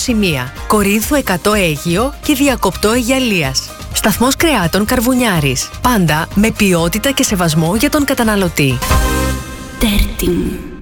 σημεία. Κορίνθου 100 Αίγυο και Διακοπτό Αιγιαλίας. Σταθμός κρεάτων Καρβουνιάρης. Πάντα με ποιότητα και σεβασμό για τον καταναλωτή. Tertium.